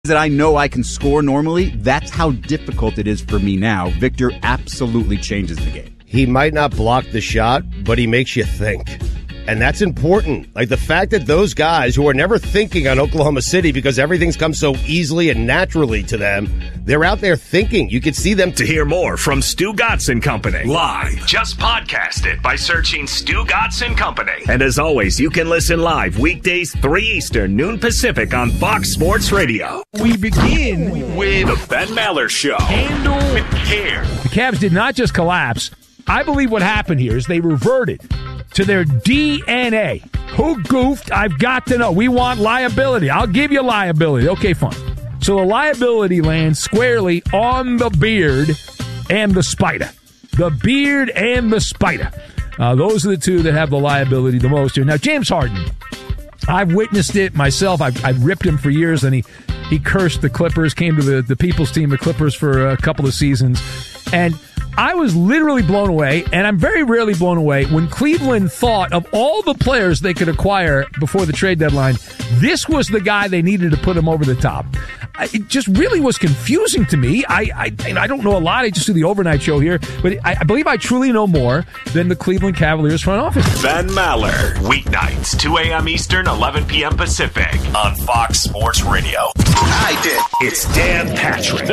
that I know I can score normally, that's how difficult it is for me now. Victor absolutely changes the game. He might not block the shot, but he makes you think. And that's important. Like the fact that those guys who are never thinking on Oklahoma City because everything's come so easily and naturally to them, they're out there thinking. You can see them. To hear more from Stu Gatz & Company live, just podcast it by searching Stu Gatz & Company. And as always, you can listen live weekdays 3 Eastern, noon Pacific on Fox Sports Radio. We begin with The Ben Maller Show. Handle with care. The Cavs did not just collapse. I believe what happened here is they reverted to their DNA. Who goofed? I've got to know. We want liability. I'll give you liability. Okay, fine. So the liability lands squarely on the Beard and the Spider. The Beard and the Spider. Those are the two that have the liability the most here. Now, James Harden, I've witnessed it myself. I've ripped him for years, and he cursed the Clippers, came to the People's team, the Clippers, for a couple of seasons. And I was literally blown away, and I'm very rarely blown away, when Cleveland thought of all the players they could acquire before the trade deadline, this was the guy they needed to put him over the top. It just really was confusing to me. I don't know a lot. I just do the overnight show here, but I believe I truly know more than the Cleveland Cavaliers front office. Ben Maller, weeknights, 2 a.m. Eastern, 11 p.m. Pacific on Fox Sports Radio. I did. It's Dan Patrick.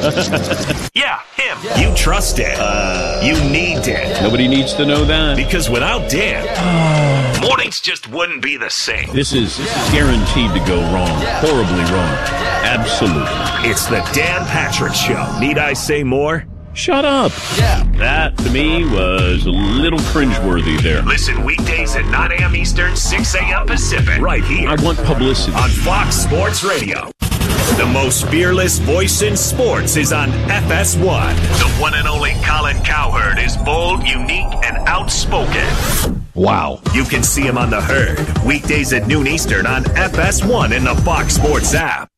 Yeah, him. Yeah. You trust it. You need Dan. Nobody needs to know that. Because without Dan, mornings just wouldn't be the same. This is guaranteed to go wrong. Horribly wrong. Absolutely. It's the Dan Patrick Show. Need I say more? Shut up. Yeah. That, to me, was a little cringeworthy there. Listen weekdays at 9 a.m. Eastern, 6 a.m. Pacific. Right here. I want publicity. On Fox Sports Radio. The most fearless voice in sports is on FS1. The one and only Colin Cowherd is bold, unique, and outspoken. Wow. You can see him on The Herd. Weekdays at noon Eastern on FS1 in the Fox Sports app.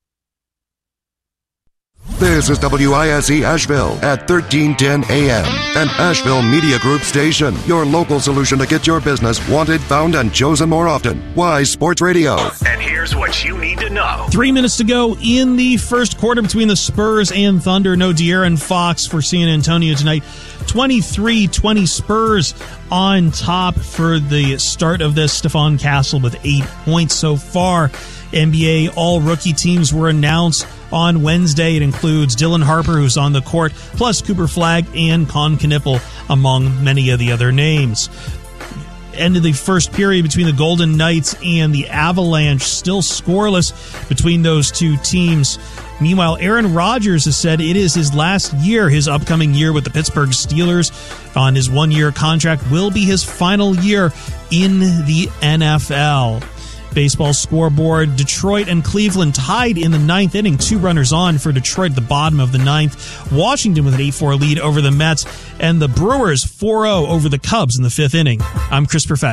This is WISE Asheville at 1310 AM, an Asheville Media Group station. Your local solution to get your business wanted, found, and chosen more often. Wise Sports Radio. And here's what you need to know. 3 minutes to go in the first quarter between the Spurs and Thunder. No De'Aaron Fox for San Antonio tonight. 23-20 Spurs on top for the start of this. Stephon Castle with 8 points so far. NBA all-rookie teams were announced on Wednesday. It includes Dylan Harper, who's on the court, plus Cooper Flagg and Con Knippel, among many of the other names. End of the first period between the Golden Knights and the Avalanche, still scoreless between those two teams. Meanwhile, Aaron Rodgers has said it is his last year. His upcoming year with the Pittsburgh Steelers on his one-year contract will be his final year in the NFL. Baseball scoreboard, Detroit and Cleveland tied in the ninth inning. 2 runners on for Detroit at the bottom of the ninth. Washington with an 8-4 lead over the Mets. And the Brewers 4-0 over the Cubs in the 5th inning. I'm Chris Perfett.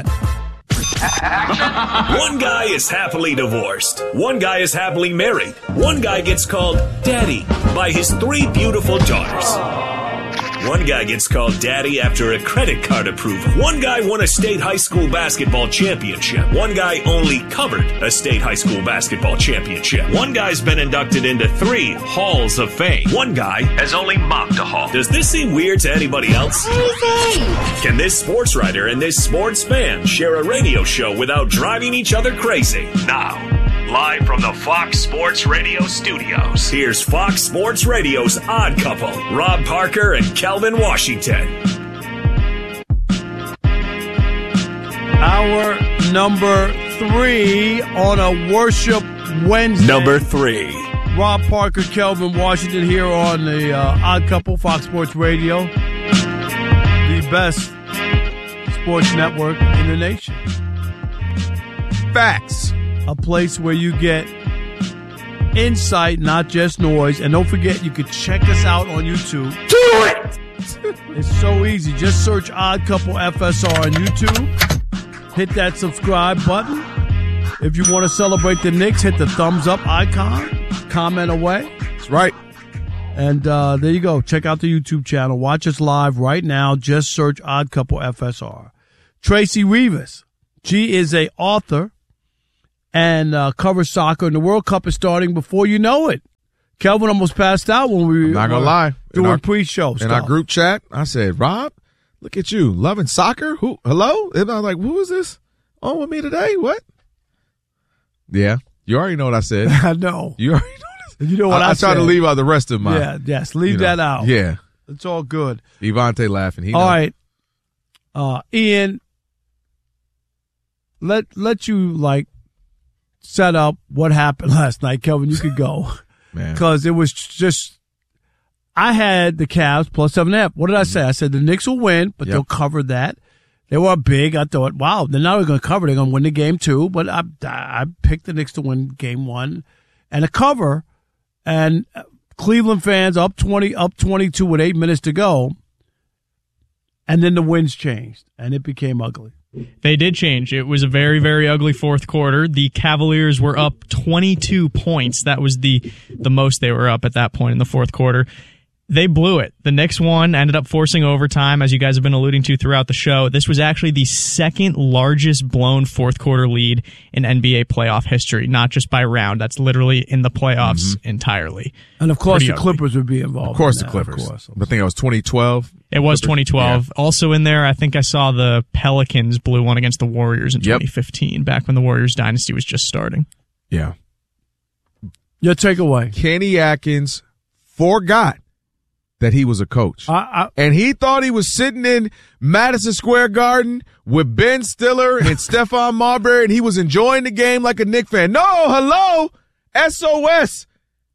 One guy is happily divorced. One guy is happily married. One guy gets called Daddy by his 3 beautiful daughters. One guy gets called Daddy after a credit card approval. One guy won a state high school basketball championship. One guy only covered a state high school basketball championship. One guy's been inducted into 3 halls of fame. One guy has only mopped a hall. Does this seem weird to anybody else? Can this sports writer and this sports fan share a radio show without driving each other crazy? Now, live from the Fox Sports Radio studios, here's Fox Sports Radio's Odd Couple, Rob Parker and Kelvin Washington. Our number 3 on a Worship Wednesday. Number 3. Rob Parker, Kelvin Washington here on the Odd Couple, Fox Sports Radio. The best sports network in the nation. Facts. A place where you get insight, not just noise. And don't forget, you can check us out on YouTube. Do it! It's so easy. Just search Odd Couple FSR on YouTube. Hit that subscribe button. If you want to celebrate the Knicks, hit the thumbs up icon. Comment away. That's right. And there you go. Check out the YouTube channel. Watch us live right now. Just search Odd Couple FSR. Tracy Rivas. She is a author and cover soccer, and the World Cup is starting before you know it. Kelvin almost passed out when we I'm not gonna lie. doing pre-show stuff. In our group chat, I said, Rob, look at you, loving soccer. Who? Hello? And I was like, who is this on with me today? What? Yeah, you already know what I said. I know. You already know. You know what I said. I try to leave out the rest of my. Yeah, yes, leave that out. Yeah. It's all good. Evante laughing. All right. Ian, let you, set up what happened last night. Kelvin, you could go. Man. Because it was just, I had the Cavs plus 7.5. What did I say? I said the Knicks will win, but they'll cover that. They were big. I thought, wow, they're not going to cover. They're going to win the game too. But I picked the Knicks to win game one and a cover. And Cleveland fans up 22 with 8 minutes to go. And then the winds changed and it became ugly. They did change. It was a very, very ugly fourth quarter. The Cavaliers were up 22 points. That was the most they were up at that point in the fourth quarter. They blew it. The Knicks won, ended up forcing overtime, as you guys have been alluding to throughout the show. This was actually the second largest blown fourth quarter lead in NBA playoff history, not just by round. That's literally in the playoffs entirely. And of course, Pretty the Clippers would be involved. Of course, the Clippers. I think it was 2012. It was 2012. Yeah. Also in there, I think I saw the Pelicans blew one against the Warriors in 2015, back when the Warriors dynasty was just starting. Yeah. Your takeaway. Kenny Atkins forgot that he was a coach. And he thought he was sitting in Madison Square Garden with Ben Stiller and Stephon Marbury, and he was enjoying the game like a Knicks fan. No, hello, SOS.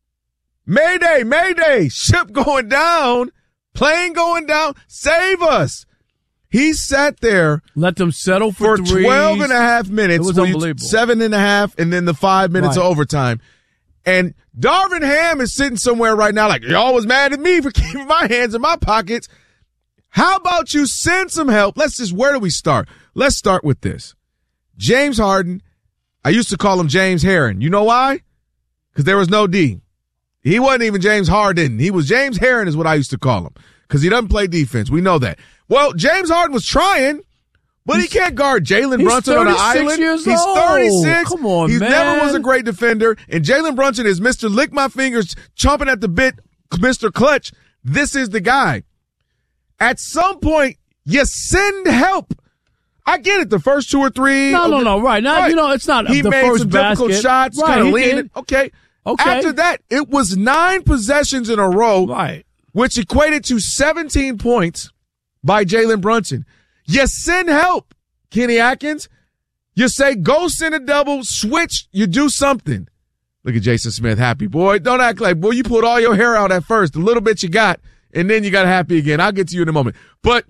Mayday, mayday, ship going down, plane going down, save us. He sat there. Let them settle for 12 and a half minutes. It was unbelievable. 7.5, and then the 5 minutes of overtime. And Darvin Ham is sitting somewhere right now like, y'all was mad at me for keeping my hands in my pockets. How about you send some help? Where do we start? Let's start with this. James Harden, I used to call him James Harden. You know why? Because there was no D. He wasn't even James Harden. He was James Harden is what I used to call him because he doesn't play defense. We know that. Well, James Harden was trying, but he can't guard Jalen Brunson on an island. He's 36. Come on, he man. never was a great defender. And Jalen Brunson is Mr. Lick My Fingers, chomping at the bit, Mr. Clutch. This is the guy. At some point, you send help. I get it. The first 2 or 3. No. Right. Now, right. It's not he the made first some basket. difficult shots, right, kind of leaning. Okay. After that, it was 9 possessions in a row, right, which equated to 17 points by Jalen Brunson. You send help, Kenny Atkins. You say, go send a double, switch, you do something. Look at Jason Smith, happy. Boy, don't act like, boy, you pulled all your hair out at first, the little bit you got, and then you got happy again. I'll get to you in a moment. But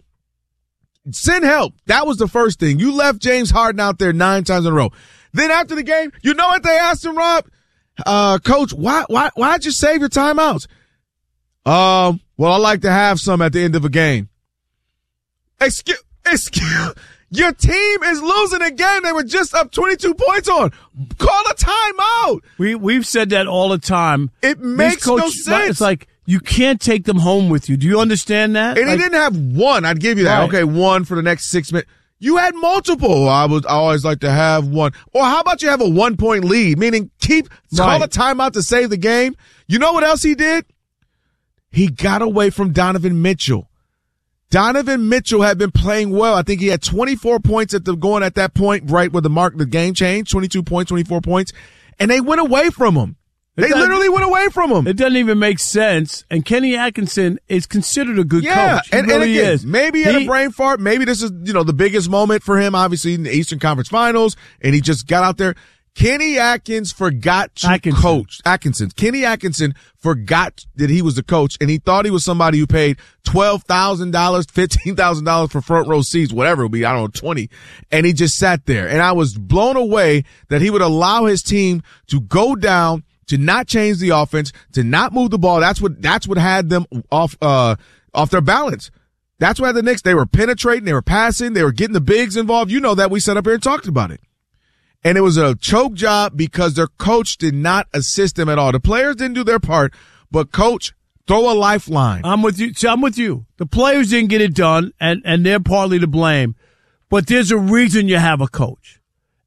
send help. That was the first thing. You left James Harden out there 9 times in a row. Then after the game, you know what they asked him, Rob? Coach, why'd you save your timeouts? Well, I like to have some at the end of a game. Excuse, your team is losing a game they were just up 22 points on. Call a timeout. We've said that all the time. It makes no sense. It's like you can't take them home with you. Do you understand that? And he didn't have one. I'd give you that. Right. Okay, one for the next 6 minutes. You had multiple. I always like to have one. Or how about you have a 1-point lead, meaning call a timeout to save the game. You know what else he did? He got away from Donovan Mitchell. Donovan Mitchell had been playing well. I think he had 24 points going at that point, right where the game changed, 22 points, 24 points, and they went away from him. They literally went away from him. It doesn't even make sense. And Kenny Atkinson is considered a good coach. He really is. Maybe he had a brain fart. Maybe this is, the biggest moment for him, obviously, in the Eastern Conference Finals, and he just got out there. Kenny Atkins forgot to coach. Kenny Atkinson forgot that he was the coach, and he thought he was somebody who paid $12,000, $15,000 for front row seats, whatever it would be, I don't know, 20. And he just sat there. And I was blown away that he would allow his team to go down, to not change the offense, to not move the ball. That's what had them off their balance. That's why the Knicks, they were penetrating, they were passing, they were getting the bigs involved. You know that, we sat up here and talked about it. And it was a choke job because their coach did not assist them at all. The players didn't do their part, but coach, throw a lifeline. I'm with you. The players didn't get it done, and they're partly to blame. But there's a reason you have a coach.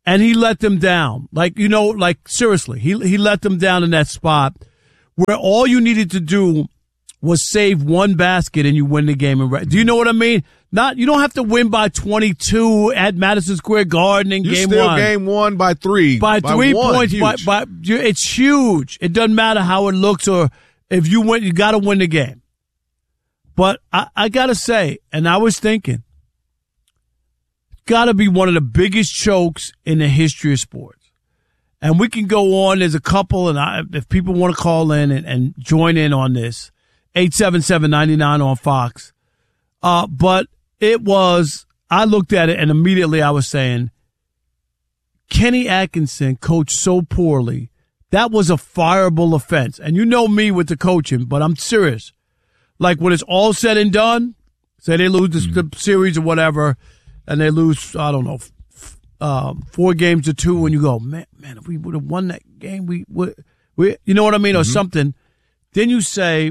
And he let them down. Like seriously, he let them down in that spot where all you needed to do was save one basket and you win the game. Do you know what I mean? You don't have to win by 22 at Madison Square Garden in game one. Game one by 3. By 3 points. Huge. It's huge. It doesn't matter how it looks or if you win, you got to win the game. But I got to say, and I was thinking, got to be one of the biggest chokes in the history of sports. And we can go on. There's a couple, and if people want to call in and join in on this, 877-99 on Fox. But it was, I looked at it and immediately I was saying, Kenny Atkinson coached so poorly. That was a fireable offense. And you know me with the coaching, but I'm serious. Like when it's all said and done, say they lose the series or whatever, and they lose, I don't know, 4 games to 2, and you go, man, if we would have won that game, we you know what I mean, or something. Then you say,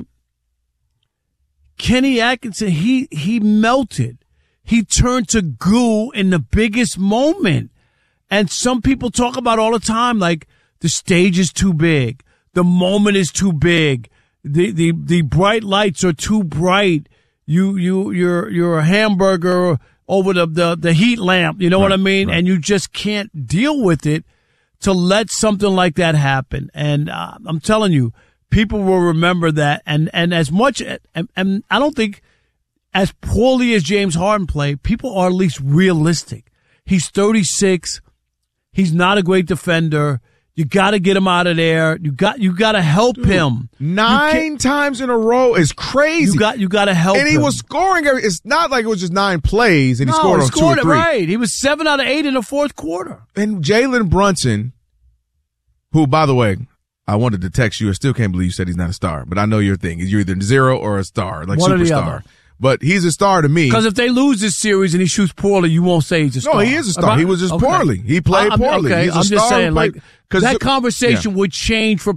Kenny Atkinson, he melted. He turned to goo in the biggest moment. And some people talk about all the time, like the stage is too big, the moment is too big, the bright lights are too bright. You're a hamburger over the heat lamp, you know what I mean? Right. And you just can't deal with it to let something like that happen. And I'm telling you, people will remember that. And as much, and I don't think as poorly as James Harden played, people are at least realistic. He's 36. He's not a great defender. You got to get him out of there. You got to help him. 9 times in a row is crazy. You got to help him. And he was scoring. It's not like it was just 9 plays and he scored on 2 or 3. Right. He was 7 out of 8 in the fourth quarter. And Jalen Brunson, who, by the way, I wanted to text you. I still can't believe you said he's not a star. But I know your thing. You're either 0 or a star, like one superstar. But he's a star to me. Because if they lose this series and he shoots poorly, you won't say he's a star. No, he is a star. He was just poorly. He played poorly. Okay, He's a I'm star just saying, like, that conversation yeah. would change for.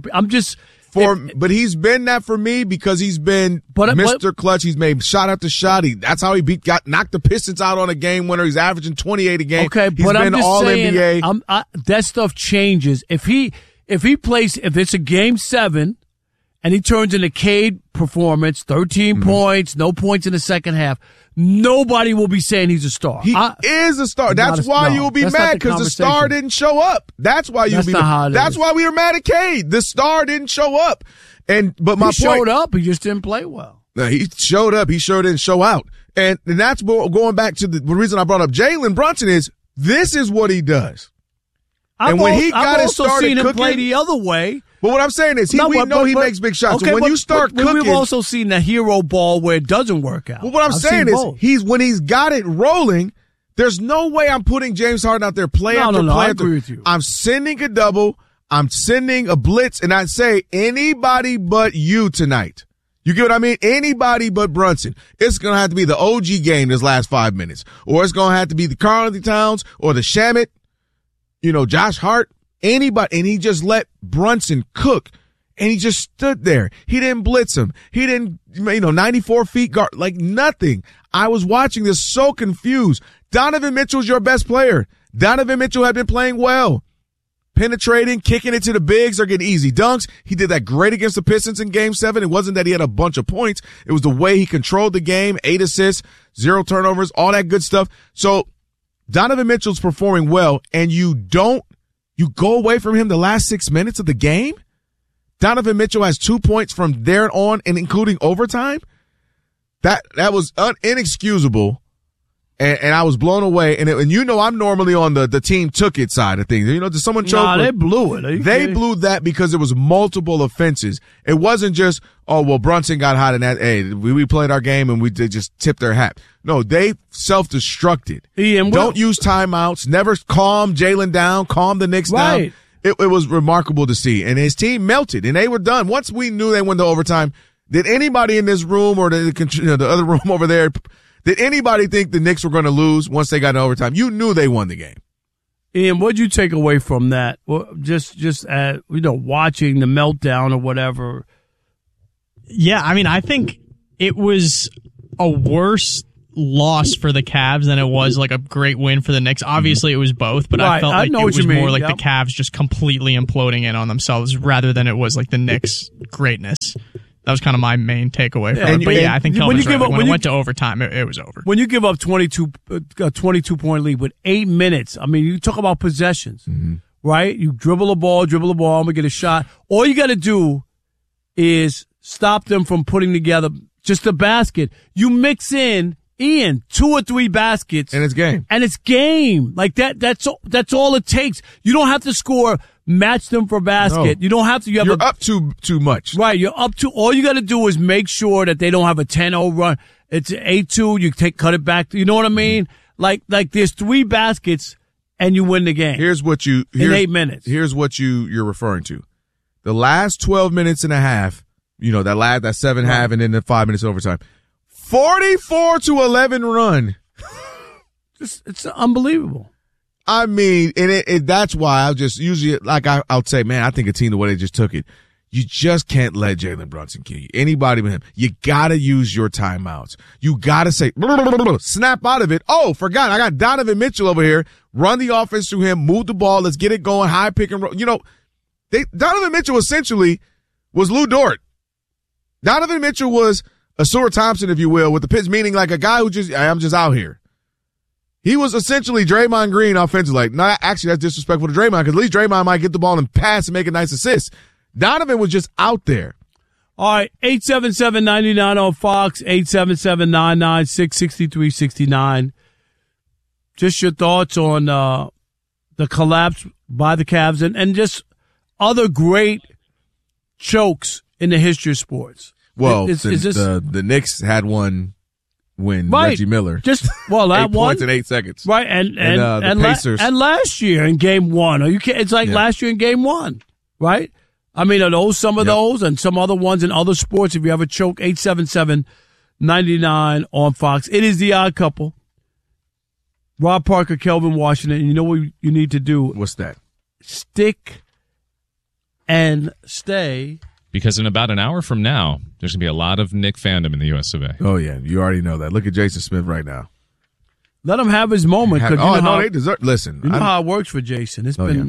But he's been that for me because he's been Mr. Clutch. He's made shot after shot. That's how he knocked the Pistons out on a game winner. He's averaging 28 a game. Okay, he's but been I'm just all saying, NBA. That stuff changes if he plays. If it's a game 7. And he turns in a Cade performance, 13 points, no points in the second half. Nobody will be saying he's a star. He is a star. That's why you'll be mad because the star didn't show up. That's why you'll be mad. That's why we were mad at Cade. The star didn't show up. But my point, showed up. He just didn't play well. He showed up. He sure didn't show out. And that's going back to the reason I brought up Jalen Brunson is this is what he does. I've also seen him play the other way. But what I'm saying is, we know he makes big shots. Okay, so when you start cooking, we've also seen the hero ball where it doesn't work out. Well, what I'm saying is, when he's got it rolling, there's no way I'm putting James Harden out there play after play. I agree with you. I'm sending a double. I'm sending a blitz, and I say anybody but you tonight. You get what I mean? Anybody but Brunson. It's going to have to be the OG game this last 5 minutes, or it's going to have to be the Karl-Anthony Towns or the Shamet. Josh Hart. Anybody, and he just let Brunson cook, and he just stood there. He didn't blitz him. He didn't, 94 feet guard, like nothing. I was watching this so confused. Donovan Mitchell's your best player. Donovan Mitchell had been playing well. Penetrating, kicking it to the bigs, or getting easy dunks. He did that great against the Pistons in Game 7. It wasn't that he had a bunch of points. It was the way he controlled the game, 8 assists, 0 turnovers, all that good stuff. So Donovan Mitchell's performing well, and you go away from him the last 6 minutes of the game? Donovan Mitchell has 2 points from there on and including overtime? That was inexcusable. And I was blown away. And I'm normally on the team took it side of things. Did someone choke? Nah, they blew it. They blew that because it was multiple offenses. It wasn't just, Brunson got hot in that. Hey, we played our game and we just tipped their hat. No, they self-destructed. Don't use timeouts. Never calm Jalen down. Calm the Knicks down. It was remarkable to see. And his team melted and they were done. Once we knew they went to overtime, did anybody in this room or the other room over there, did anybody think the Knicks were going to lose once they got to overtime? You knew they won the game. Ian, what'd you take away from that? Well, just watching the meltdown or whatever. Yeah, I mean, I think it was a worse loss for the Cavs than it was like a great win for the Knicks. Obviously, it was both, but I felt like it was more like the Cavs just completely imploding in on themselves rather than it was like the Knicks' greatness. That was kind of my main takeaway from it. But I think Kelvin's right. When it went to overtime, it was over. When you give up 22-point lead with 8 minutes, I mean, you talk about possessions, right? You dribble the ball, I'm going to get a shot. All you got to do is stop them from putting together just a basket. You mix in, Ian, 2 or 3 baskets. And it's game. Like that's all it takes. You don't have to score, match them for basket. No. You don't have to. You're up too much. Right. You're up to, all you got to do is make sure that they don't have a 10-0 run. It's 8-2. You cut it back. You know what I mean? Like there's 3 baskets and you win the game. In 8 minutes. Here's what you're referring to. The last 12 minutes and a half, that 7 half and then the 5 minutes overtime. 44-11 run. It's unbelievable. I mean, and that's why I'll just usually, I'll say, man, I think a team, the way they just took it, you just can't let Jalen Brunson kill you. Anybody but him. You gotta use your timeouts. You gotta say, snap out of it. Oh, forgot. I got Donovan Mitchell over here. Run the offense through him. Move the ball. Let's get it going. High pick and roll. Donovan Mitchell essentially was Lou Dort. Donovan Mitchell was a Seward Thompson, if you will, with the pitch, meaning like a guy who I'm just out here. He was essentially Draymond Green offensively. That's disrespectful to Draymond, because at least Draymond might get the ball and pass and make a nice assist. Donovan was just out there. All right, 877-99 on Fox, 877-996-6369. Just your thoughts on the collapse by the Cavs and just other great chokes in the history of sports. Well, the Knicks had one when Reggie Miller that 8 one points in 8 seconds, right? And the Pacers and last year in Game 1, it's like last year in Game 1, right? I mean, are those some of those and some other ones in other sports? If you have a choke, 877-99 on Fox. It is the Odd Couple. Rob Parker, Kelvin Washington. You know what you need to do? What's that? Stick and stay. Because in about an hour from now, there's going to be a lot of Knick fandom in the US of A. Oh, yeah. You already know that. Look at Jason Smith right now. Let him have his moment. They deserve. Listen. You know how it works for Jason.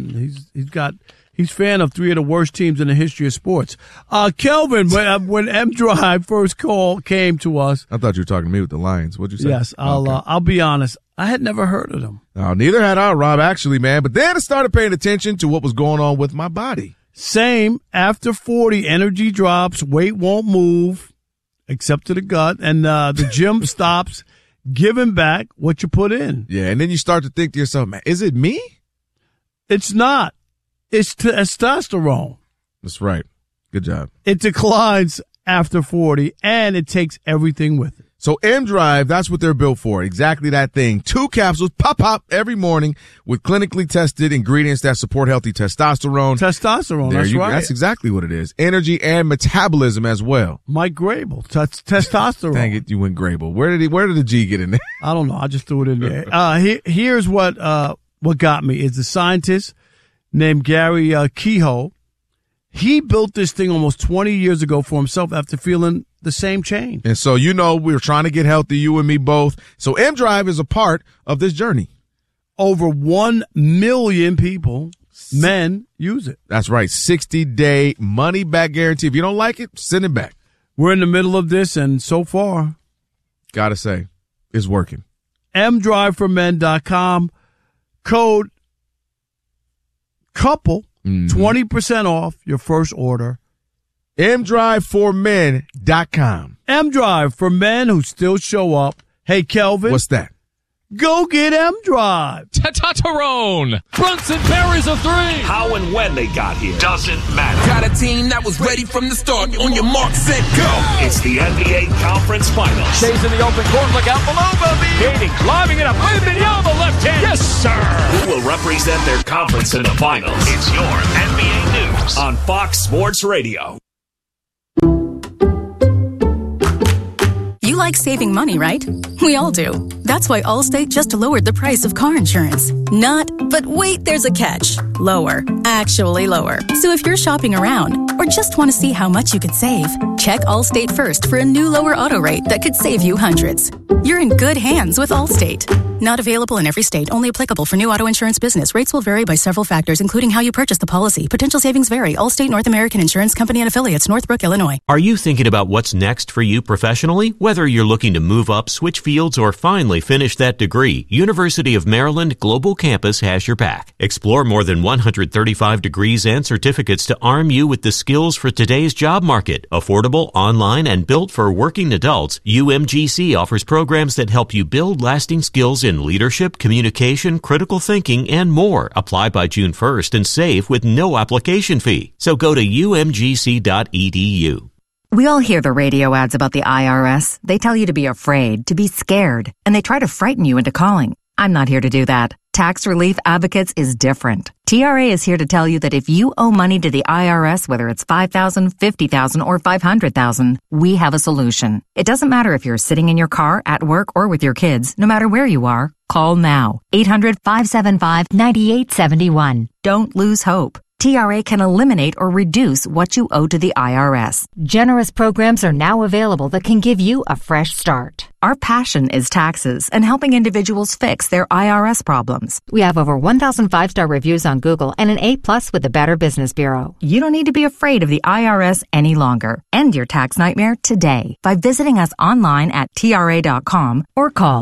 He's fan of 3 of the worst teams in the history of sports. Kelvin, when M Drive first came to us. I thought you were talking to me with the Lions. What'd you say? Yes, I'll be honest. I had never heard of them. Oh, neither had I, Rob, actually, man. But then I started paying attention to what was going on with my body. Same. After 40, energy drops, weight won't move, except to the gut, and the gym stops giving back what you put in. Yeah, and then you start to think to yourself, man, is it me? It's not. It's testosterone. That's right. Good job. It declines after 40, and it takes everything with it. So M Drive, that's what they're built for. Exactly that thing. 2 capsules, pop every morning with clinically tested ingredients that support healthy testosterone. That's right. That's exactly what it is. Energy and metabolism as well. Mike Grable, testosterone. Dang it, you went Grable. Where did the G get in there? I don't know. I just threw it in there. Here's what got me is the scientist named Gary Kehoe. He built this thing almost 20 years ago for himself after feeling the same change. And so, we're trying to get healthy, you and me both. So M Drive is a part of this journey. Over 1 million people, men, use it. That's right. 60-day money-back guarantee. If you don't like it, send it back. We're in the middle of this, and so far, gotta say, it's working. mdriveformen.com. Code COUPLE. 20% off your first order. mdriveformen.com. M-Drive for men who still show up. Hey, Kelvin. What's that? Go get M-Drive. Tatarone. Brunson buries a 3. How and when they got here doesn't matter. Got a team that was ready from the start. On your mark, set, go. It's the NBA Conference Finals. Stays in the open court. Look out below, baby. Gating, lobbing it up. Leaving it down the left hand. Yes, sir. Who will represent their conference in the finals? It's your NBA News on Fox Sports Radio. You like saving money, right? We all do. That's why Allstate just lowered the price of car insurance. Not, but wait, there's a catch. Lower. Actually lower. So if you're shopping around or just want to see how much you could save, check Allstate first for a new lower auto rate that could save you hundreds. You're in good hands with Allstate. Not available in every state. Only applicable for new auto insurance business. Rates will vary by several factors, including how you purchase the policy. Potential savings vary. Allstate North American Insurance Company and affiliates, Northbrook, Illinois. Are you thinking about what's next for you professionally? Whether you're looking to move up, switch fields, or finally finish that degree, University of Maryland Global Campus has your back. Explore more than 135 degrees and certificates to arm you with the skills for today's job market. Affordable, online, and built for working adults, UMGC offers programs that help you build lasting skills in leadership, communication, critical thinking, and more. Apply by June 1st and save with no application fee. So go to umgc.edu. We all hear the radio ads about the IRS. They tell you to be afraid, to be scared, and they try to frighten you into calling. I'm not here to do that. Tax Relief Advocates is different. TRA is here to tell you that if you owe money to the IRS, whether it's $5,000, $50,000, or $500,000, we have a solution. It doesn't matter if you're sitting in your car, at work, or with your kids. No matter where you are, call now. 800-575-9871. Don't lose hope. TRA can eliminate or reduce what you owe to the IRS. Generous programs are now available that can give you a fresh start. Our passion is taxes and helping individuals fix their IRS problems. We have over 1,000 5-star reviews on Google and an A+ with the Better Business Bureau. You don't need to be afraid of the IRS any longer. End your tax nightmare today by visiting us online at TRA.com or call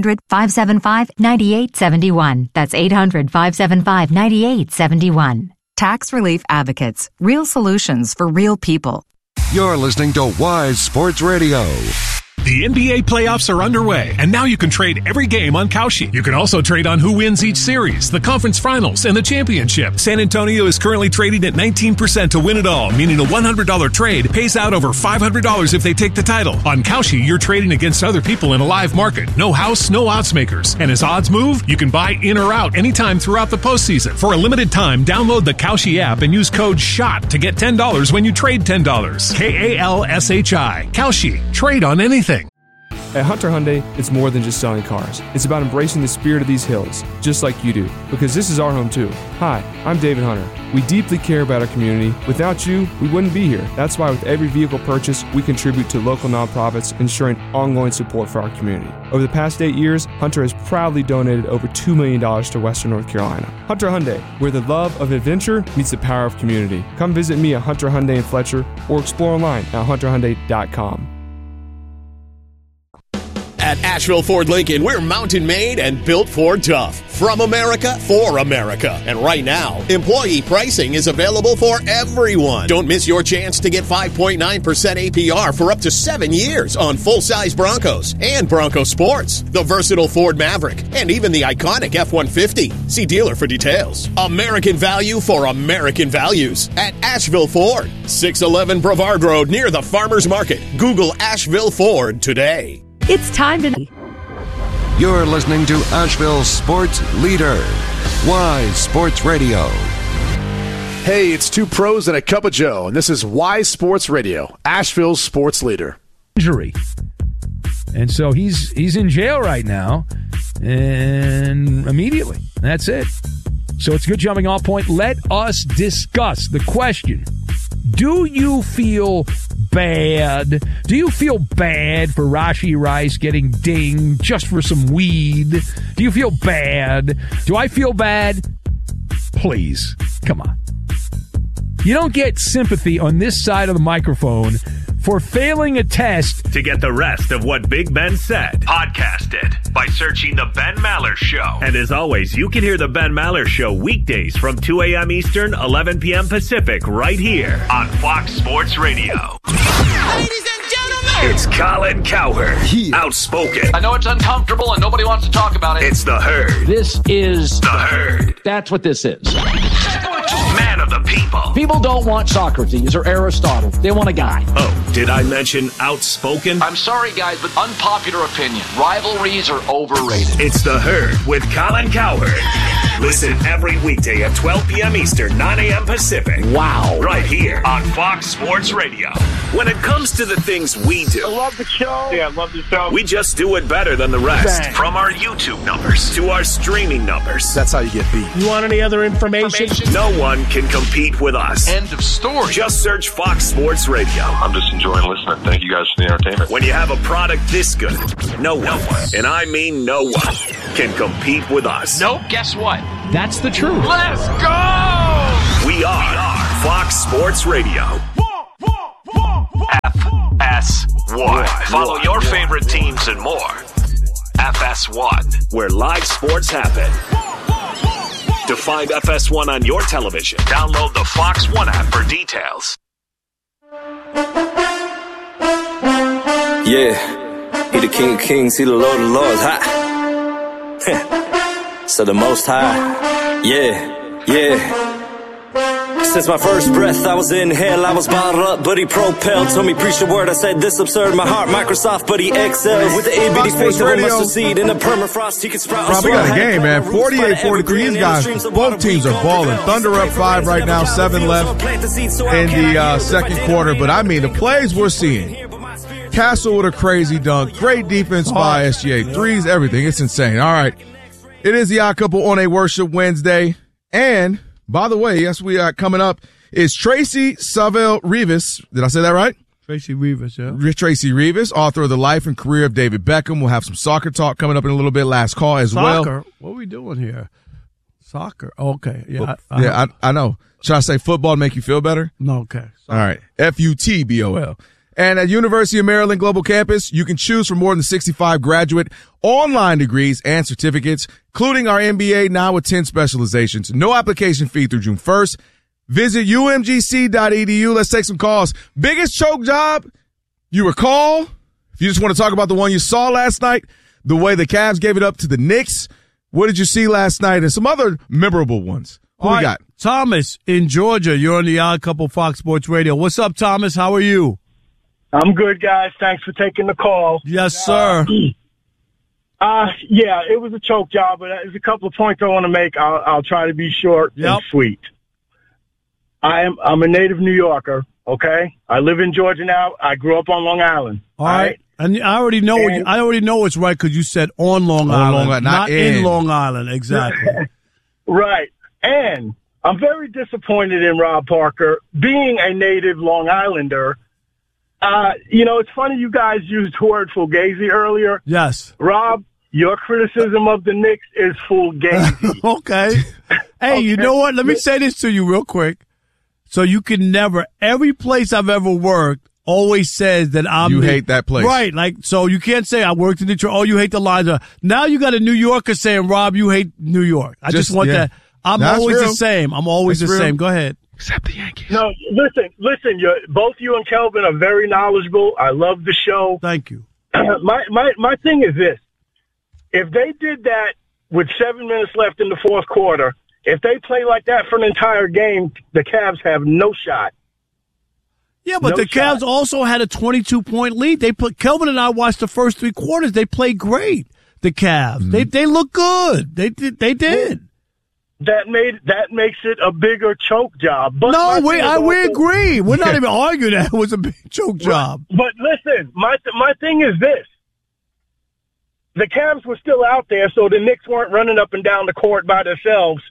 800-575-9871. That's 800-575-9871. Tax Relief Advocates. Real solutions for real people. You're listening to Wise Sports Radio. The NBA playoffs are underway, and now you can trade every game on Kalshi. You can also trade on who wins each series, the conference finals, and the championship. San Antonio is currently trading at 19% to win it all, meaning a $100 trade pays out over $500 if they take the title. On Kalshi, you're trading against other people in a live market. No house, no odds makers. And as odds move, you can buy in or out anytime throughout the postseason. For a limited time, download the Kalshi app and use code SHOT to get $10 when you trade $10. KALSHI. Kalshi. Trade on anything. At Hunter Hyundai, it's more than just selling cars. It's about embracing the spirit of these hills, just like you do, because this is our home too. Hi, I'm David Hunter. We deeply care about our community. Without you, we wouldn't be here. That's why with every vehicle purchase, we contribute to local nonprofits, ensuring ongoing support for our community. Over the past 8 years, Hunter has proudly donated over $2 million to Western North Carolina. Hunter Hyundai, where the love of adventure meets the power of community. Come visit me at Hunter Hyundai in Fletcher or explore online at hunterhyundai.com. At Asheville Ford Lincoln, we're mountain made and built Ford tough. From America, for America. And right now, employee pricing is available for everyone. Don't miss your chance to get 5.9% APR for up to 7 years on full-size Broncos and Bronco Sports, the versatile Ford Maverick, and even the iconic F-150. See dealer for details. American value for American values at Asheville Ford, 611 Brevard Road near the Farmers Market. Google Asheville Ford today. It's time to... You're listening to Asheville Sports Leader, Wise Sports Radio. Hey, it's two pros and a cup of Joe, and this is Wise Sports Radio, Asheville's sports leader. Injury. And so he's in jail right now, and immediately. That's it. So it's a good jumping off point. Let us discuss the question. Do you feel bad? Do you feel bad for Rashee Rice getting dinged just for some weed? Do you feel bad? Do I feel bad? Please, come on. You don't get sympathy on this side of the microphone for failing a test. To get the rest of what Big Ben said, podcast it by searching The Ben Maller Show. And as always, you can hear The Ben Maller Show weekdays from 2 a.m. Eastern, 11 p.m. Pacific, right here on Fox Sports Radio. Ladies and gentlemen, it's Colin Cowherd, outspoken. I know it's uncomfortable and nobody wants to talk about it. It's The Herd. This is The Herd. That's what this is. Man of the people. People don't want Socrates or Aristotle. They want a guy. Oh, did I mention outspoken? I'm sorry, guys, but unpopular opinion. Rivalries are overrated. It's The Herd with Colin Cowherd. Listen every weekday at 12 p.m. Eastern, 9 a.m. Pacific. Wow. Right here on Fox Sports Radio. When it comes to the things we do, I love the show. Yeah, I love the show. we just do it better than the rest. Bang. From our YouTube numbers to our streaming numbers. That's how you get beat. You want any other information? No one can compete with us. End of story. Just search Fox Sports Radio. I'm just enjoying listening. Thank you guys for the entertainment. When you have a product this good, no one, and I mean no one, can compete with us. Nope. Guess what? That's the truth. Let's go! We are Fox Sports Radio. FS1. Follow your favorite teams and more. FS1, where live sports happen. To find FS1 on your television, download the Fox One app for details. Yeah, he the King of Kings, he the Lord of Lords, ha. So the Most High, yeah. Since my first breath, I was in hell, I was bottled up, but he propelled. Told me preach the word, I said this absurd. My heart, Microsoft, but he excelled. With the itty-bitty faith of a mustard seed in the permafrost, he could sprout. Rob, we got a game, man. 48-43. These guys, both teams are balling. Thunder up 5 right now, 7 left in the second quarter. But, I mean, the plays we're seeing. Castle with a crazy dunk. Great defense by SGA. Threes, everything. It's insane. All right. It is the Odd Couple on a Worship Wednesday. And, by the way, yes, we are coming up is Tracy Savelle Rivas. Did I say that right? Tracy Rivas, yeah. Tracy Rivas, author of The Life and Career of David Beckham. We'll have some soccer talk coming up in a little bit. Last call as well. Soccer? What are we doing here? Soccer. Okay. Yeah. I know. Should I say football to make you feel better? No, okay. All right. FUTBOL. And at University of Maryland Global Campus, you can choose from more than 65 graduate online degrees and certificates, including our MBA now with 10 specializations. No application fee through June 1st. Visit umgc.edu. Let's take some calls. Biggest choke job you recall? If you just want to talk about the one you saw last night, the way the Cavs gave it up to the Knicks, what did you see last night, and some other memorable ones. Who we got? Thomas in Georgia. You're on the Odd Couple Fox Sports Radio. What's up, Thomas? How are you? I'm good, guys. Thanks for taking the call. Yes, sir. Yeah, it was a choke job, but there's a couple of points I want to make. I'll try to be short and sweet. I'm a native New Yorker, okay? I live in Georgia now. I grew up on Long Island. All right. And I already know it's right because you said on Long Island, not in Long Island. Exactly. Right. And I'm very disappointed in Rob Parker being a native Long Islander. It's funny you guys used the word fugazi earlier. Yes. Rob, your criticism of the Knicks is fugazi. Okay. Hey, you know what? Let me say this to you real quick. So you can never, every place I've ever worked always says that You hate that place. Right. Like, so you can't say I worked in Detroit. Oh, you hate the Lions. Now you got a New Yorker saying, Rob, you hate New York. I just want that. I'm always the same. I'm always the same. Go ahead. Except the Yankees. No, listen. Both you and Kelvin are very knowledgeable. I love the show. Thank you. My thing is this: if they did that with 7 minutes left in the fourth quarter, if they play like that for an entire game, the Cavs have no shot. Yeah, but the Cavs also had a 22-point lead. Kelvin and I watched the first 3 quarters. They played great. The Cavs. Mm-hmm. They look good. They did. That makes it a bigger choke job. But no, we agree. We're not even arguing that it was a big choke job. But listen, my thing is this: the Cavs were still out there, so the Knicks weren't running up and down the court by themselves.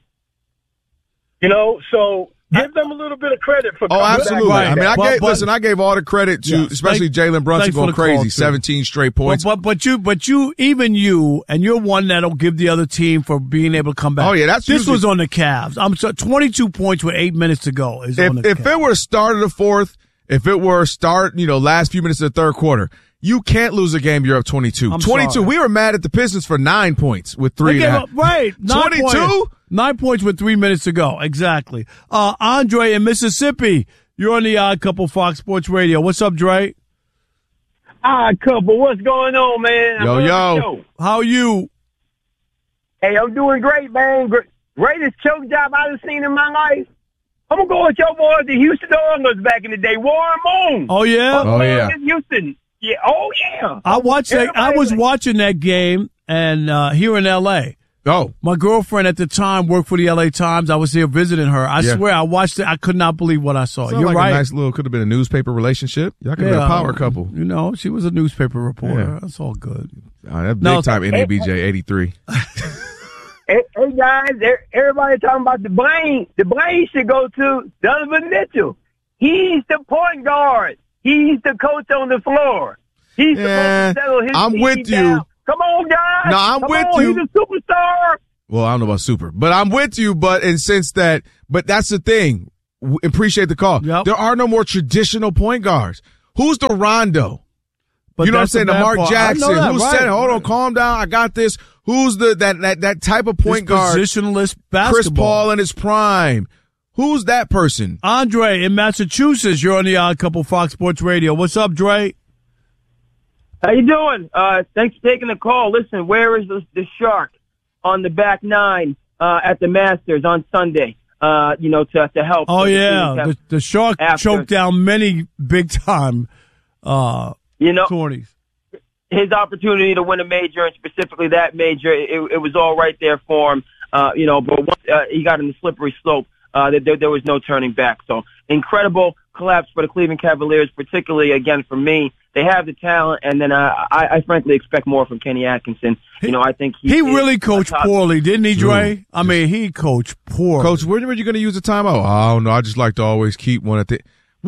So give them a little bit of credit for. Oh, absolutely. Back. I mean, I gave all the credit to, especially Jalen Brunson going crazy, 17 straight points. But you, even you, and you're one that'll give the other team for being able to come back. Oh yeah, this was on the Cavs. 22 points with 8 minutes to go. If it were start of the fourth, if it were last few minutes of the third quarter, you can't lose a game. You're up 22. 22. Sorry. We were mad at the Pistons for 9 points with 3.5. Right. 22. 9 points with 3 minutes to go. Exactly. Andre in Mississippi, you're on the Odd Couple Fox Sports Radio. What's up, Dre? Odd Couple, what's going on, man? Yo. How are you? Hey, I'm doing great, man. Greatest choke job I've seen in my life. I'm going to go with your boys, the Houston Oilers back in the day. Warren Moon. Oh, yeah? Houston. Yeah. Oh, yeah. I was watching that game and here in L.A., Oh. My girlfriend at the time worked for the L.A. Times. I was there visiting her. I swear, I watched it. I could not believe what I saw. You're like right. A nice little, could have been a newspaper relationship. Y'all could have been a power couple. You know, she was a newspaper reporter. Yeah. That's all good. That's big time NABJ 83. Hey guys, everybody talking about the blame. The blame should go to Donovan Mitchell. He's the point guard. He's the coach on the floor. He's supposed to settle his I'm team with you. down. Come on, guys. No, I'm Come with on, you. He's a superstar. Well, I don't know about super, but I'm with you. But in sense that, but that's the thing. Appreciate the call. Yep. There are no more traditional point guards. Who's the Rondo? But you know what I'm saying? The Mark Jackson. Who said, "Hold on, calm down. I got this." Who's that type of point guard? Positionless basketball. Chris Paul in his prime. Who's that person? Andre in Massachusetts. You're on the Odd Couple Fox Sports Radio. What's up, Dre? How you doing? Thanks for taking the call. Listen, where is the shark on the back nine at the Masters on Sunday? To help. Oh yeah, the shark choked down many big time. Tourneys. His opportunity to win a major, and specifically that major, it was all right there for him. But once he got in the slippery slope, there was no turning back. So incredible collapse for the Cleveland Cavaliers, particularly again for me. They have the talent, and then I frankly expect more from Kenny Atkinson. I think he really coached poorly, didn't he, Dre? I mean, he coached poorly. Coach, when were you going to use the timeout? I don't know. I just like to always keep one at the.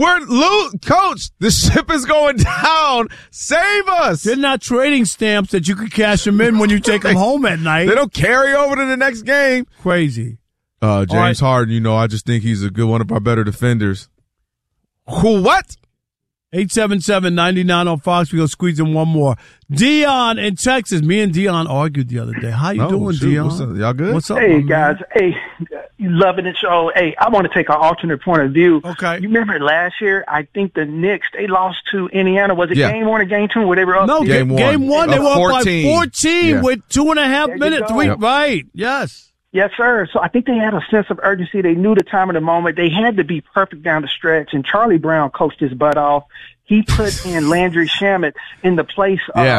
Coach, the ship is going down. Save us. They're not trading stamps that you can cash them in when you take them home at night. They don't carry over to the next game. Crazy. James Harden, I just think he's a good one of our better defenders. What? 877-99 on Fox. We're going to squeeze in one more. Dion in Texas. Me and Dion argued the other day. How you doing, Dion? What's up? Y'all good? What's up, hey, guys. Hey, loving the show. Hey, I want to take an alternate point of view. Okay. You remember last year, I think the Knicks, they lost to Indiana. Was it game one or game two where they were up? No, game one. They were up by 14 with 2.5 minutes. Right. Yes. Yes, sir. So I think they had a sense of urgency. They knew the time of the moment. They had to be perfect down the stretch. And Charlie Brown coached his butt off. He put in Landry Shamet in the place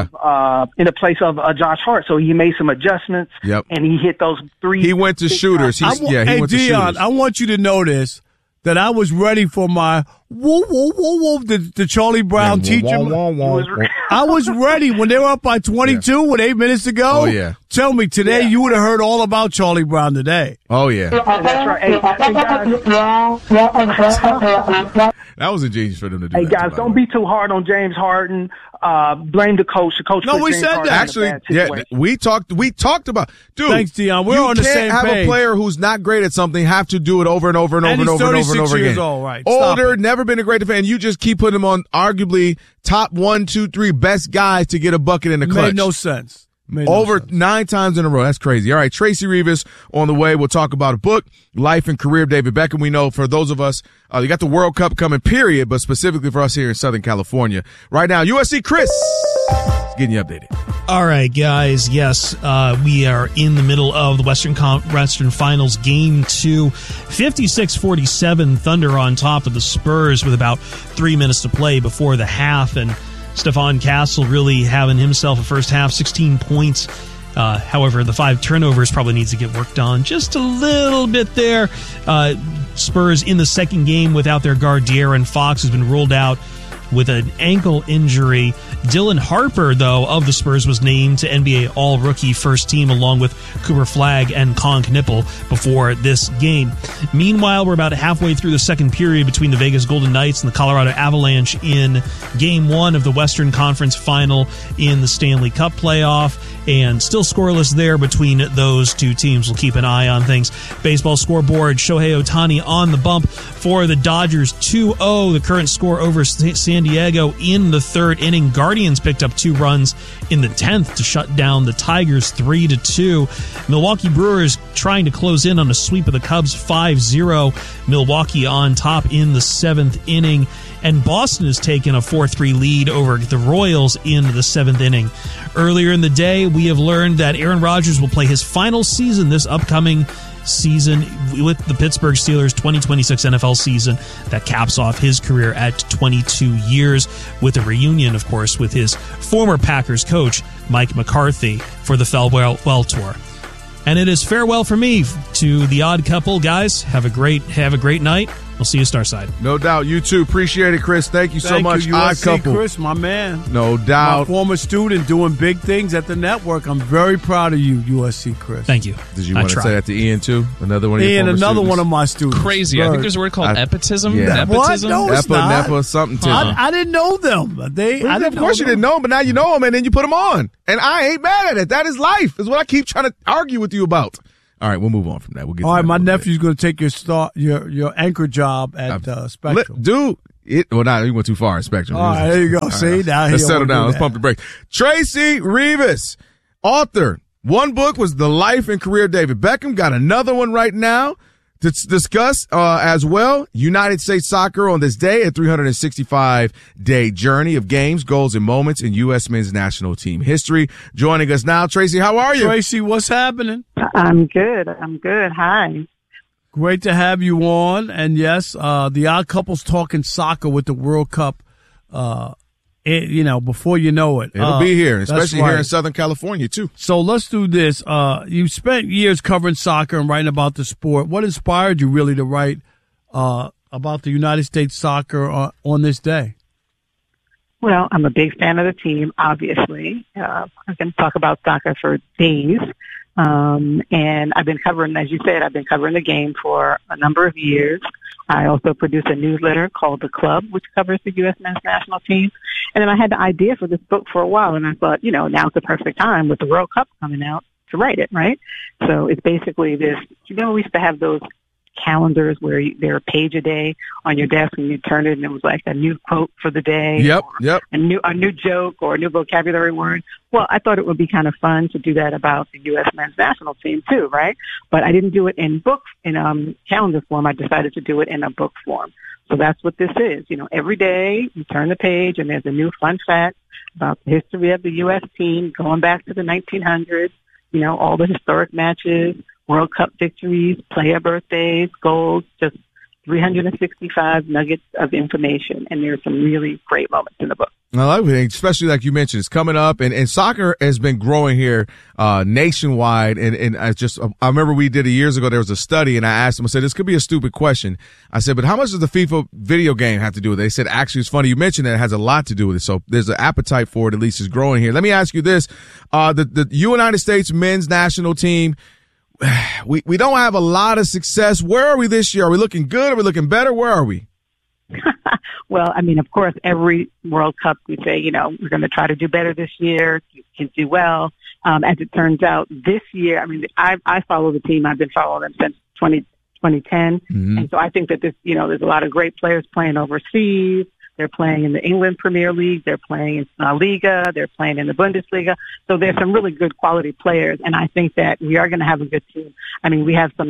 of Josh Hart. So he made some adjustments. Yep. And he hit those three. He went to shooters. He went to shooters. I want you to notice that I was ready for my whoa, the Charlie Brown teacher. I was ready when they were up by 22 with 8 minutes to go. Oh, yeah. Tell me, today you would have heard all about Charlie Brown today. Oh, yeah. That's right. Hey, that was a genius for them to do. Hey, guys, don't be too hard on James Harden. Blame the coach. The coach. No, we James said Harden that. Actually, we talked about. Dude, thanks, Dion. We're on the same page. You can't have a player who's not great at something have to do it over and over and over and over and over and over again. Old, right. Older, never been a great defender. You just keep putting him on arguably top 1, 2, 3 best guys to get a bucket in the clutch. Made no sense. Over 9 times in a row. That's crazy. All right, Tracy Rivas on the way. We'll talk about a book, life and career of David Beckham. We know for those of us, you got the World Cup coming, period, but specifically for us here in Southern California. Right now, USC Chris is getting you updated. All right, guys. Yes, we are in the middle of the Western Finals Game 2. 56-47, Thunder on top of the Spurs with about 3 minutes to play before the half, and Stephon Castle really having himself a first half, 16 points. However, the 5 turnovers probably needs to get worked on just a little bit there. Spurs in the second game without their guard De'Aaron Fox, who's been ruled out with an ankle injury. Dylan Harper, though, of the Spurs was named to NBA All-Rookie First Team along with Cooper Flagg and Con Knippel before this game. Meanwhile, we're about halfway through the second period between the Vegas Golden Knights and the Colorado Avalanche in Game 1 of the Western Conference Final in the Stanley Cup playoff, and still scoreless there between those two teams. We'll keep an eye on things. Baseball scoreboard, Shohei Ohtani on the bump for the Dodgers, 2-0, the current score over San Diego in the third inning. Guardians picked up 2 runs in the 10th to shut down the Tigers 3-2. Milwaukee Brewers trying to close in on a sweep of the Cubs 5-0. Milwaukee on top in the 7th inning. And Boston has taken a 4-3 lead over the Royals in the 7th inning. Earlier in the day, we have learned that Aaron Rodgers will play his final season this upcoming season with the Pittsburgh Steelers, 2026 NFL season that caps off his career at 22 years with a reunion, of course, with his former Packers coach, Mike McCarthy, for the Farewell Tour. And it is farewell for me to The Odd Couple. Guys, have a great night. We'll see you Starside. No doubt. You too. Appreciate it, Chris. Thank you so much. Odd Couple. Chris, my man. No doubt. My former student doing big things at the network. I'm very proud of you, USC Chris. Thank you. Did you want to say that to Ian too? Another one of your former another students? one of my students. Crazy. I think there's a word called epitism. Yeah. What? No, it's not. Nepa, something. I didn't know them. Of course you didn't know them, but now you know them, and then you put them on. And I ain't mad at it. That is life. Is what I keep trying to argue with you about. All right, we'll move on from that. We'll get. All right, my nephew's going to take your anchor job at Spectrum. Dude, he went too far at Spectrum. All right, there you go. See, now let's settle down. Let's pump the brakes. Tracy Rivas, author. One book was The Life and Career of David Beckham. Got another one right now to discuss as well. United States Soccer on this day, a 365-day journey of games, goals, and moments in U.S. men's national team history. Joining us now, Tracy, how are you? Tracy, what's happening? I'm good. Hi. Great to have you on. And yes, the Odd Couple's talking soccer with the World Cup, before you know it. It'll be here, especially right. here in Southern California, too. So let's do this. You spent years covering soccer and writing about the sport. What inspired you really to write about the United States soccer on this day? Well, I'm a big fan of the team, obviously. I can talk about soccer for days. And I've been covering, as you said, I've been covering the game for a number of years. I also produce a newsletter called The Club, which covers the U.S. men's national team. And then I had the idea for this book for a while, and I thought, now's the perfect time with the World Cup coming out to write it, right? So it's basically this, we used to have those calendars where they're a page a day on your desk, and you turn it and it was like a new quote for the day. Yep. A new joke or a new vocabulary word. Well, I thought it would be kind of fun to do that about the U.S. men's national team too, right? But I didn't do it in calendar form. I decided to do it in a book form. So that's what this is. Every day you turn the page and there's a new fun fact about the history of the U.S. team going back to the 1900s, all the historic matches, World Cup victories, player birthdays, goals, just 365 nuggets of information. And there's some really great moments in the book. I love it, especially like you mentioned, it's coming up, and soccer has been growing here nationwide. And I remember we did it years ago. There was a study, and I asked them, I said, this could be a stupid question. I said, but how much does the FIFA video game have to do with it? They said, actually, it's funny you mentioned that it has a lot to do with it. So there's an appetite for it, at least, is growing here. Let me ask you this: the United States men's national team. We don't have a lot of success. Where are we this year? Are we looking good? Are we looking better? Where are we? Well, I mean, of course, every World Cup we say, we're going to try to do better this year, can do well. As it turns out, this year, I mean, I follow the team. I've been following them since 2010. Mm-hmm. And so I think that there's a lot of great players playing overseas. They're playing in the England Premier League. They're playing in La Liga. They're playing in the Bundesliga. So there's some really good quality players. And I think that we are going to have a good team. I mean, we have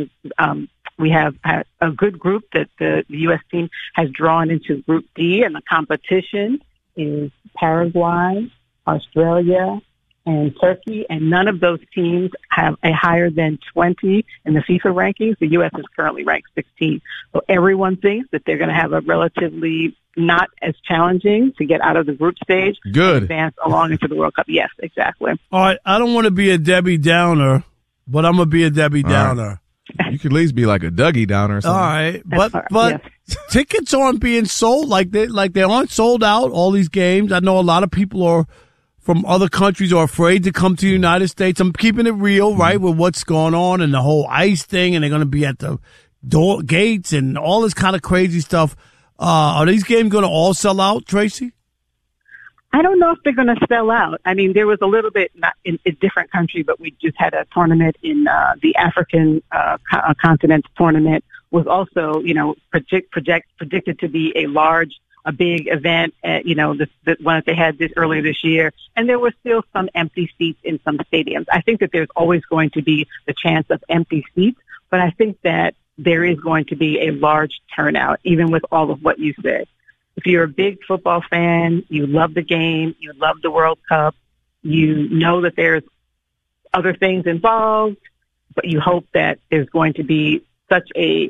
a good group that the U.S. team has drawn into Group D, and the competition is Paraguay, Australia, and Turkey, and none of those teams have a higher than 20 in the FIFA rankings. The U.S. is currently ranked 16. So everyone thinks that they're going to have a relatively not as challenging to get out of the group stage. Good. And advance along into the World Cup. Yes, exactly. All right, I don't want to be a Debbie Downer, but I'm going to be a Debbie Downer. You could at least be like a Dougie Downer or something. All right, but tickets aren't being sold like they aren't sold out, all these games. I know a lot of people are from other countries are afraid to come to the United States. I'm keeping it real, right, with what's going on and the whole ICE thing, and they're going to be at the door gates and all this kind of crazy stuff. Are these games going to all sell out, Tracy? I don't know if they're going to sell out. I mean, there was a little bit not in a different country, but we just had a tournament in the African continent. Tournament was also, predicted to be a big event. The one that they had earlier this year, and there were still some empty seats in some stadiums. I think that there's always going to be the chance of empty seats, but I think that there is going to be a large turnout, even with all of what you said. If you're a big football fan, you love the game, you love the World Cup, you know that there's other things involved, but you hope that there's going to be such a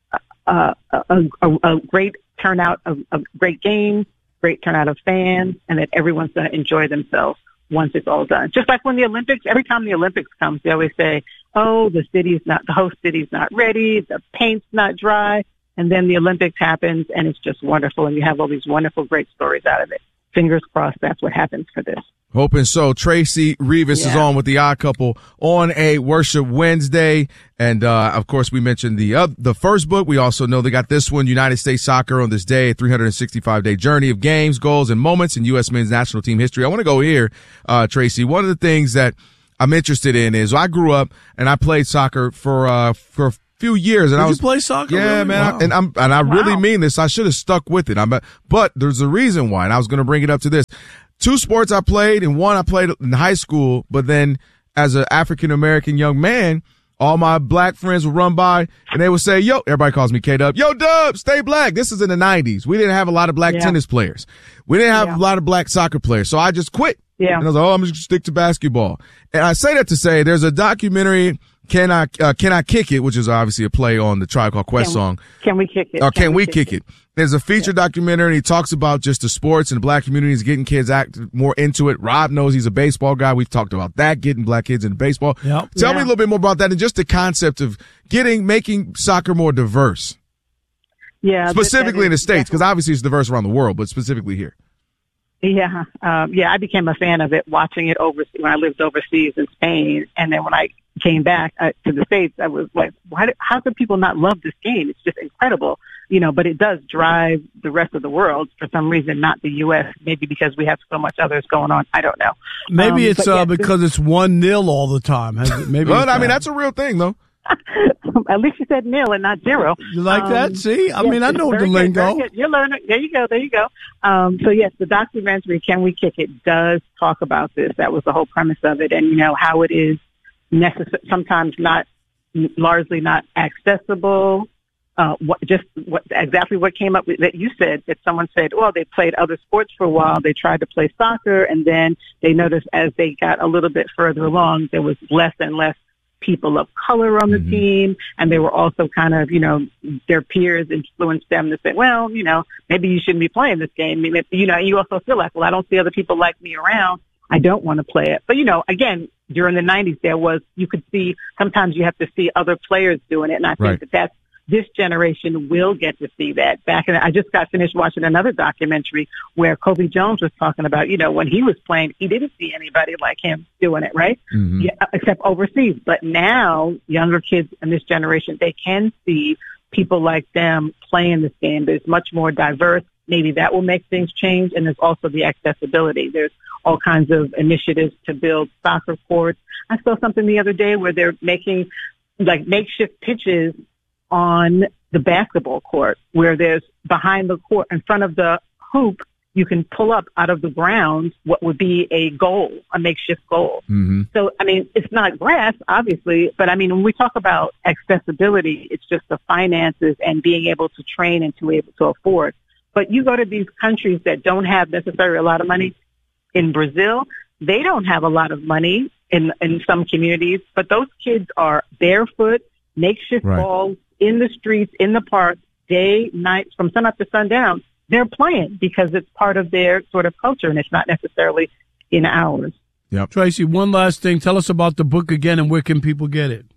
great turnout of great games, great turnout of fans, and that everyone's going to enjoy themselves once it's all done. Just like when the Olympics, every time the Olympics comes, they always say, oh, the host city's not ready, the paint's not dry, and then the Olympics happens, and it's just wonderful, and you have all these wonderful, great stories out of it. Fingers crossed that's what happens for this. Hoping so. Tracy Revis is on with the Odd Couple on a Worship Wednesday. And, of course, we mentioned the first book. We also know they got this one, United States Soccer on This Day, a 365-day journey of games, goals, and moments in U.S. men's national team history. I want to go here, Tracy. One of the things that I'm interested in is I grew up and I played soccer for a few years. And Did you play soccer? Yeah, really? man. Wow. And I really mean this. I should have stuck with it. But there's a reason why, and I was going to bring it up to this. 2 sports I played, and one I played in high school, but then as an African-American young man, all my black friends would run by and they would say, yo, everybody calls me K-Dub, yo, Dub, stay black. This is in the 90s. We didn't have a lot of black tennis players. We didn't have a lot of black soccer players. So I just quit. Yeah. And I was like, oh, I'm just going to stick to basketball. And I say that to say there's a documentary, Can I Kick It, which is obviously a play on the Tribe Called Quest song. Can We Kick It? Or Can We Kick It? There's a feature documentary, and he talks about just the sports and the black communities, getting kids more into it. Rob knows he's a baseball guy. We've talked about that, getting black kids into baseball. Yep. Tell me a little bit more about that and just the concept of making soccer more diverse. Yeah. Specifically in the States, because obviously it's diverse around the world, but specifically here. Yeah. I became a fan of it watching it overseas when I lived overseas in Spain. And then when I came back to the States, I was like, how could people not love this game? It's just incredible, but it does drive the rest of the world for some reason, not the U.S., maybe because we have so much others going on. I don't know. Maybe it's because it's 1-0 all the time. Maybe. Well, I mean, that's a real thing, though. At least you said nil and not 0. You like that? See? I mean, I know the lingo. You're learning. There you go. So, yes, the documentary, Can We Kick It, does talk about this. That was the whole premise of it. And, how it is sometimes largely not accessible. Exactly what came up with that you said, that someone said, well, they played other sports for a while. They tried to play soccer, and then they noticed as they got a little bit further along, there was less and less people of color on the team, and they were also kind of, their peers influenced them to say, well, maybe you shouldn't be playing this game. You also feel like, well, I don't see other people like me around. I don't want to play it. But, again, during the 90s, you could see, sometimes you have to see other players doing it, and I think that's this generation will get to see that. I just got finished watching another documentary where Kobe Jones was talking about, when he was playing, he didn't see anybody like him doing it, right? Mm-hmm. Yeah, except overseas. But now, younger kids in this generation, they can see people like them playing this game. There's much more diverse. Maybe that will make things change. And there's also the accessibility. There's all kinds of initiatives to build soccer courts. I saw something the other day where they're making makeshift pitches on the basketball court, where there's behind the court, in front of the hoop, you can pull up out of the ground what would be a goal, a makeshift goal. Mm-hmm. So, I mean, it's not grass, obviously, but I mean, when we talk about accessibility, it's just the finances and being able to train and to be able to afford. But you go to these countries that don't have necessarily a lot of money. In Brazil, they don't have a lot of money in some communities, but those kids are barefoot, makeshift balls, in the streets, in the park, day, night, from sun up to sundown. They're playing because it's part of their sort of culture, and it's not necessarily in ours. Yep. Tracy, one last thing. Tell us about the book again, and where can people get it?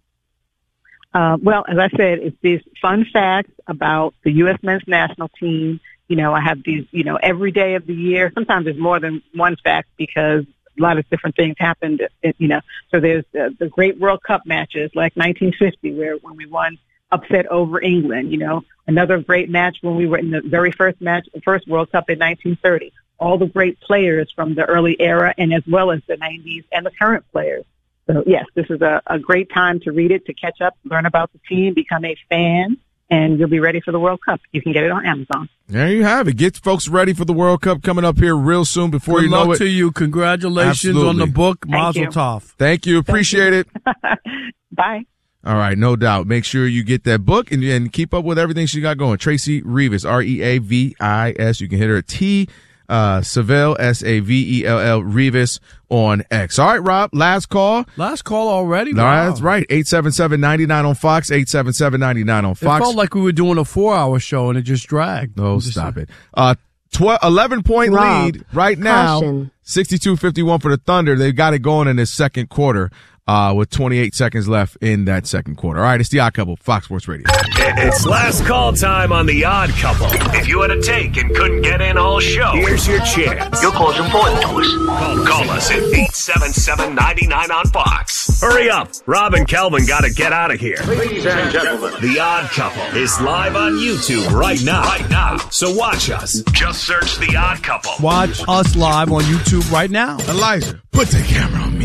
Well, as I said, it's these fun facts about the U.S. men's national team. I have these, every day of the year. Sometimes there's more than one fact because a lot of different things happened, So there's the great World Cup matches like 1950 when we won upset over England, another great match when we were in the very first World Cup in 1930. All the great players from the early era and as well as the 90s and the current players. So, yes, this is a great time to read it, to catch up, learn about the team, become a fan, and you'll be ready for the World Cup. You can get it on Amazon. There you have it. Get folks ready for the World Cup coming up here real soon before you know it. Good luck to you. Congratulations on the book. Mazel tov. Thank you. Appreciate it. Bye. All right, no doubt. Make sure you get that book and keep up with everything she got going. Tracy Revis, Reavis. You can hit her at Savell, Savell, Revis on X. All right, Rob, last call. Last call already? Wow. That's right. 877-99 on Fox, 877-99 on Fox. It felt like we were doing a 4-hour show and it just dragged. Oh, stop it. 11-point lead right now. 62-51 for the Thunder. They've got it going in this second quarter. with 28 seconds left in that second quarter. All right, it's The Odd Couple, Fox Sports Radio. It's last call time on The Odd Couple. If you had a take and couldn't get in all show, here's your chance. Your call's important to us. Call us at 877-99 on Fox. Hurry up. Rob and Kelvin got to get out of here. Ladies and gentlemen, The Odd Couple is live on YouTube right now. So watch us. Just search The Odd Couple. Watch us live on YouTube right now. Elijah, put the camera on me.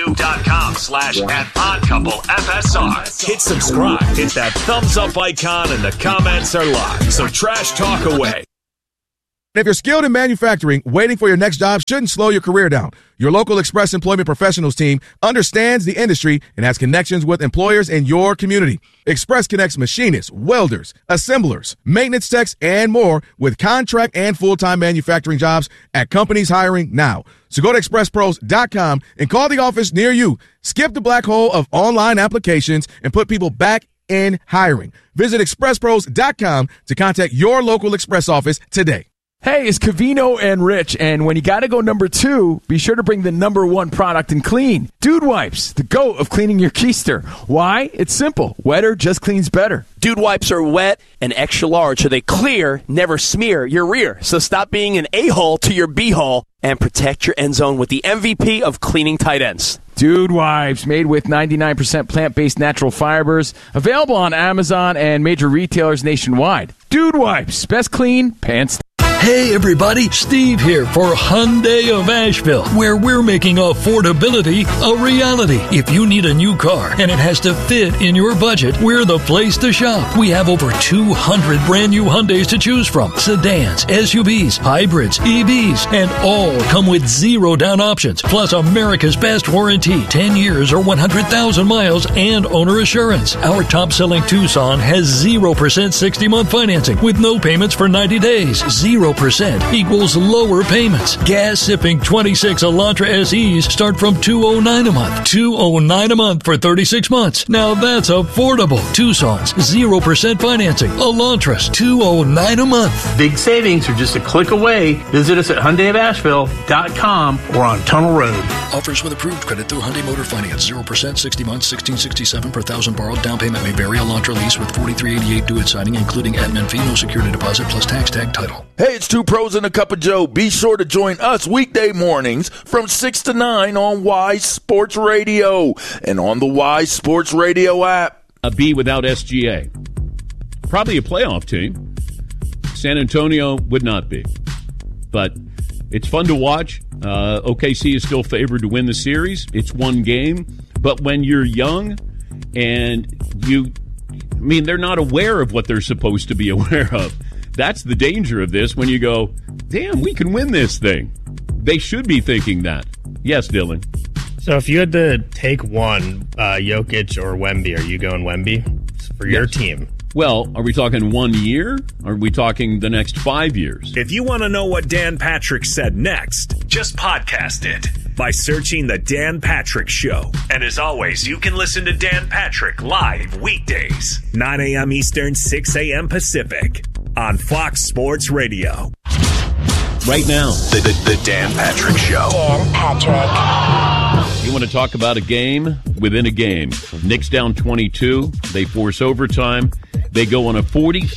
YouTube.com/@oddcouplefsr. Hit subscribe. Hit that thumbs up icon and the comments are live. So trash talk away. If you're skilled in manufacturing, waiting for your next job shouldn't slow your career down. Your local Express Employment Professionals team understands the industry and has connections with employers in your community. Express connects machinists, welders, assemblers, maintenance techs, and more with contract and full-time manufacturing jobs at companies hiring now. So go to expresspros.com and call the office near you. Skip the black hole of online applications and put people back in hiring. Visit expresspros.com to contact your local Express office today. Hey, it's Covino and Rich, and when you gotta go number 2, be sure to bring the number 1 product in clean. Dude Wipes, the GOAT of cleaning your keister. Why? It's simple. Wetter just cleans better. Dude Wipes are wet and extra large, so they clear, never smear your rear. So stop being an a-hole to your b-hole and protect your end zone with the MVP of cleaning tight ends. Dude Wipes, made with 99% plant-based natural fibers, available on Amazon and major retailers nationwide. Dude Wipes, best clean, pants. Hey everybody, Steve here for Hyundai of Asheville, where we're making affordability a reality. If you need a new car and it has to fit in your budget, we're the place to shop. We have over 200 brand new Hyundais to choose from. Sedans, SUVs, hybrids, EVs, and all come with 0 down options. Plus America's best warranty, 10 years or 100,000 miles and owner assurance. Our top-selling Tucson has 0% 60-month financing with no payments for 90 days. 0% equals lower payments. Gas-sipping 26 Elantra SEs start from $209 a month. $209 a month for 36 months. Now that's affordable. Tucson's 0% financing. Elantras $209 a month. Big savings are just a click away. Visit us at HyundaiofAsheville.com or on Tunnel Road. Offers with approved credit through Hyundai Motor Finance. 0% 60 months, $1,667 per $1,000 borrowed. Down payment may vary. Elantra lease with $43.88 due at signing, including admin fee, no security deposit, plus tax tag title. Hey, it's Two Pros and a Cup of Joe. Be sure to join us weekday mornings from 6 to 9 on Wise Sports Radio and on the Wise Sports Radio app. A B without SGA. Probably a playoff team. San Antonio would not be. But it's fun to watch. OKC is still favored to win the series. It's one game. But when you're young and they're not aware of what they're supposed to be aware of. That's the danger of this when you go, damn, we can win this thing. They should be thinking that. Yes, Dylan. So if you had to take one, Jokic or Wemby, are you going Wemby for your team? Well, are we talking 1 year? Or are we talking the next 5 years? If you want to know what Dan Patrick said next, just podcast it by searching The Dan Patrick Show. And as always, you can listen to Dan Patrick live weekdays, 9 a.m. Eastern, 6 a.m. Pacific on Fox Sports Radio. Right now, the Dan Patrick Show. Dan Patrick. You want to talk about a game within a game. Knicks down 22. They force overtime. They go on a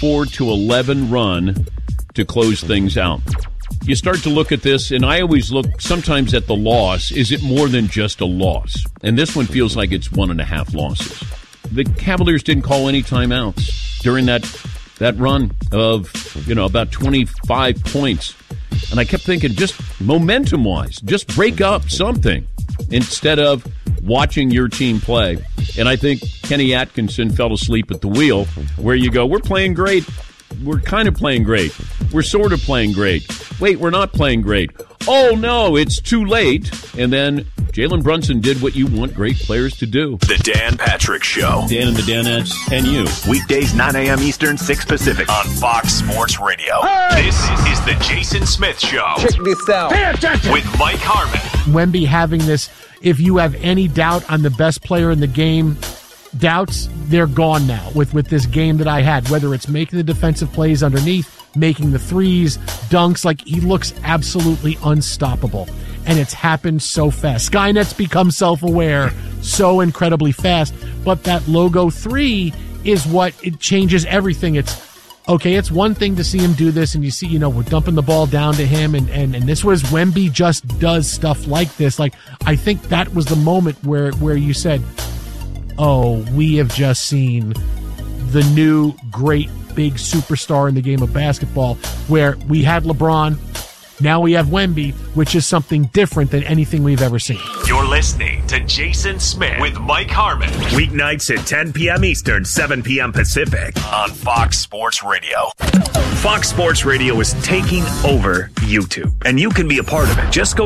44-11 run to close things out. You start to look at this, and I always look sometimes at the loss. Is it more than just a loss? And this one feels like it's 1.5 losses. The Cavaliers didn't call any timeouts during that run of, about 25 points. And I kept thinking, just momentum-wise, just break up something instead of watching your team play. And I think Kenny Atkinson fell asleep at the wheel, where you go, we're playing great. We're kind of playing great. We're sort of playing great. Wait, we're not playing great. Oh, no, it's too late. And then Jalen Brunson did what you want great players to do. The Dan Patrick Show. Dan and the Danettes and you. Weekdays, 9 a.m. Eastern, 6 Pacific on Fox Sports Radio. Hey! This is the Jason Smith Show. Check this out. Pay attention. With Mike Harmon. Wemby having this, if you have any doubt on the best player in the game, doubts, they're gone now with this game that I had, whether it's making the defensive plays underneath, making the threes, dunks, like he looks absolutely unstoppable. and it's happened so fast. Skynet's become self-aware so incredibly fast, but that logo 3 is what it changes everything. It's okay, it's one thing to see him do this, and you see, we're dumping the ball down to him, and this was Wemby just does stuff like this. Like, I think that was the moment where you said, oh, we have just seen the new great big superstar in the game of basketball, where we had LeBron, now we have Wemby, which is something different than anything we've ever seen. You're listening to Jason Smith with Mike Harmon. Weeknights at 10 p.m. Eastern, 7 p.m. Pacific on Fox Sports Radio. Fox Sports Radio is taking over YouTube, and you can be a part of it. Just go